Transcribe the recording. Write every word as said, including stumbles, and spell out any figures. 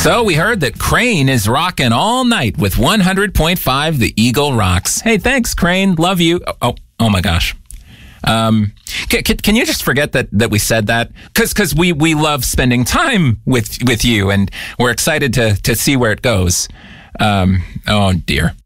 So we heard that Crane is rocking all night with one hundred point five The Eagle Rocks. Hey, thanks, Crane. Love you. Oh, oh, oh my gosh. Um, can, can you just forget that, that we said that? Cause, cause we, we love spending time with, with you, and we're excited to, to see where it goes. Um, oh dear.